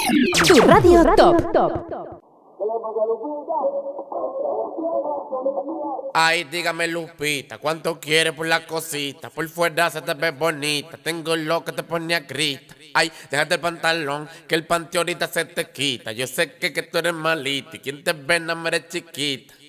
Tu radio top. Ay, dígame Lupita, ¿cuánto quieres por la cosita? Por fuera se te ve bonita, tengo lo que te pone a grita. Ay, déjate el pantalón, que el panty ahorita se te quita. Yo sé que tú eres malita y quien te ve no eres chiquita.